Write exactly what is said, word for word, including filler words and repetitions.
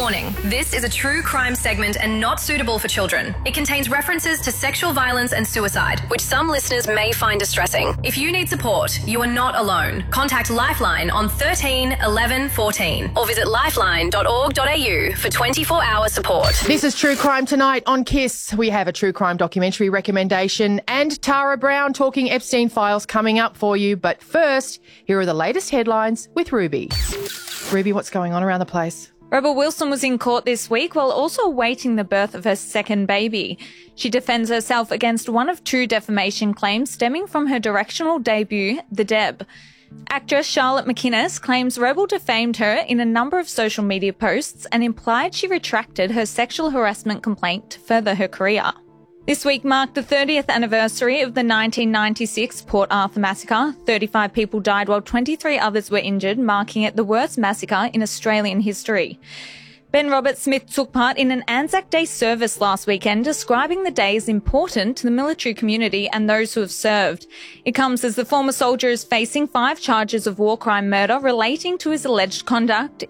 Warning, this is a true crime segment and not suitable for children. It contains references to sexual violence and suicide, which some listeners may find distressing. If you need support, you are not alone. Contact Lifeline on thirteen eleven fourteen or visit lifeline dot org dot a u for twenty-four hour support. This is True Crime Tonight on KISS. We have a true crime documentary recommendation and Tara Brown talking Epstein files coming up for you. But first, here are the latest headlines with Ruby. Ruby, what's going on around the place? Rebel Wilson was in court this week while also awaiting the birth of her second baby. She defends herself against one of two defamation claims stemming from her directorial debut, The Deb. Actress Charlotte McInnes claims Rebel defamed her in a number of social media posts and implied she retracted her sexual harassment complaint to further her career. This week marked the thirtieth anniversary of the nineteen ninety-six Port Arthur massacre. thirty-five people died while twenty-three others were injured, marking it the worst massacre in Australian history. Ben Roberts-Smith took part in an Anzac Day service last weekend, describing the day as important to the military community and those who have served. It comes as the former soldier is facing five charges of war crime murder relating to his alleged conduct